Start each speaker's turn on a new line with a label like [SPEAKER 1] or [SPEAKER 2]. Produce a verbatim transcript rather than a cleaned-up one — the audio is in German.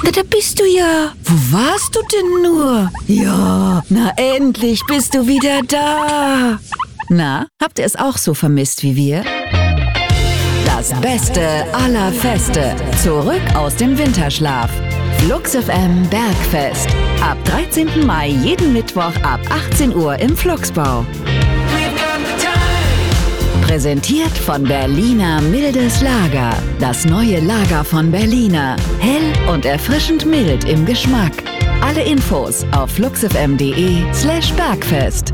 [SPEAKER 1] Da, da bist du ja. Wo warst du denn nur? Ja, na endlich bist du wieder da. Na, habt ihr es auch so vermisst wie wir? Das Beste aller Feste. Zurück aus dem Winterschlaf. Flux F M Bergfest. Ab dreizehnten Mai jeden Mittwoch ab achtzehn Uhr im Fluxbau. Präsentiert von Berliner Mildes Lager. Das neue Lager von Berliner. Hell und erfrischend mild im Geschmack. Alle Infos auf fluxfm punkt de slash Bergfest.